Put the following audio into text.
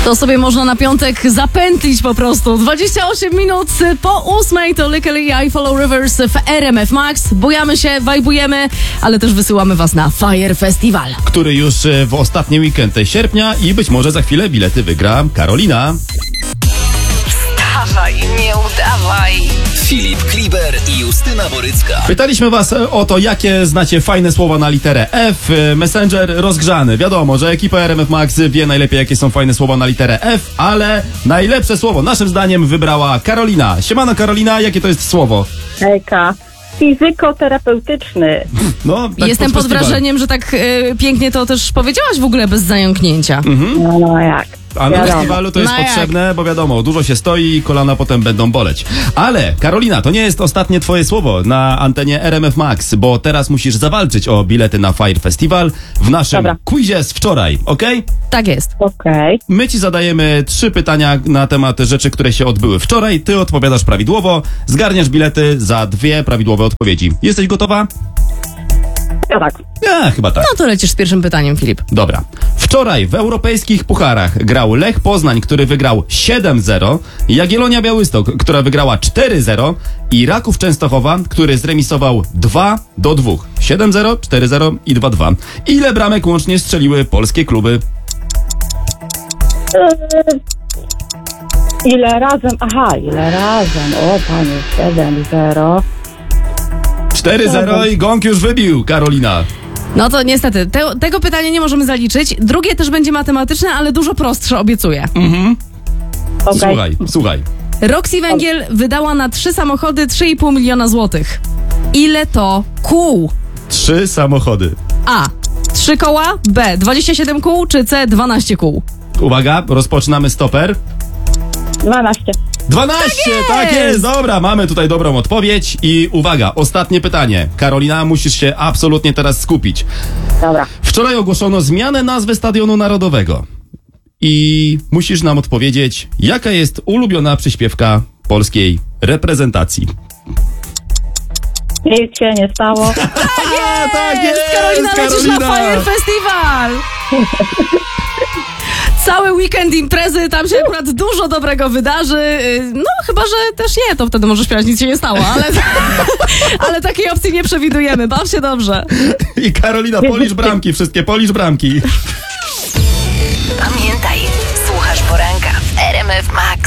To sobie można na piątek zapętlić po prostu. 28 minut po 8 to Lykke Li i Follow Rivers w RMF Max. Bujamy się, wajbujemy, ale też wysyłamy was na Fire Festival, który już w ostatni weekend sierpnia i być może za chwilę bilety wygra Karolina. Wstawaj, nie udawaj. Filip Kliber i Justyna Borycka. Pytaliśmy was o to, jakie znacie fajne słowa na literę F. Messenger rozgrzany. Wiadomo, że ekipa RMF Max wie najlepiej, jakie są fajne słowa na literę F, ale najlepsze słowo naszym zdaniem wybrała Karolina. Siemano Karolina, jakie to jest słowo? Hejka. Fizykoterapeutyczny. No, tak Jestem pod festiwal. wrażeniem, że tak pięknie to też powiedziałaś w ogóle bez zająknięcia. No jak? A na Wiadomo. festiwalu to jest No jak? potrzebne, bo wiadomo, dużo się stoi i kolana potem będą boleć. Ale, Karolina, to nie jest ostatnie twoje słowo na antenie RMF Max, bo teraz musisz zawalczyć o bilety na Fire Festival w naszym Dobra. quizie z wczoraj, okej? Tak jest. Okej. My ci zadajemy 3 pytania na temat rzeczy, które się odbyły wczoraj. Ty odpowiadasz prawidłowo, zgarniasz bilety za 2 prawidłowe odpowiedzi. Jesteś gotowa? Ja tak. Ja, chyba tak. No to lecisz z pierwszym pytaniem, Filip. Dobra. Wczoraj w europejskich pucharach grał Lech Poznań, który wygrał 7-0, Jagiellonia Białystok, która wygrała 4-0 i Raków Częstochowa, który zremisował 2-2. 7-0, 4-0 i 2-2. Ile bramek łącznie strzeliły polskie kluby? Ile razem? Aha, ile razem? O panie, 7-0. 4-0 i gong już wybił, Karolina. No to niestety, tego pytania nie możemy zaliczyć. Drugie też będzie matematyczne, ale dużo prostsze, obiecuję. Okej. Słuchaj. Roxy Węgiel wydała na 3 samochody 3,5 miliona złotych. Ile to kół? 3 samochody. A. 3 koła, B. 27 kół, czy C. 12 kół? Uwaga, rozpoczynamy stoper. 12. 12! Tak jest! Dobra, mamy tutaj dobrą odpowiedź. I uwaga, ostatnie pytanie. Karolina, musisz się absolutnie teraz skupić. Dobra. Wczoraj ogłoszono zmianę nazwy Stadionu Narodowego. I musisz nam odpowiedzieć, jaka jest ulubiona przyśpiewka polskiej reprezentacji. Nic się nie stało. Tak jest! Karolina, lecisz na Fire Festival! Cały weekend imprezy, tam się akurat dużo dobrego wydarzy. No, chyba że też nie, to wtedy może śpiewać, nic się nie stało, ale takiej opcji nie przewidujemy. Baw się dobrze. I Karolina, policz bramki, wszystkie policz bramki. Pamiętaj, słuchasz poranka w RMF Max.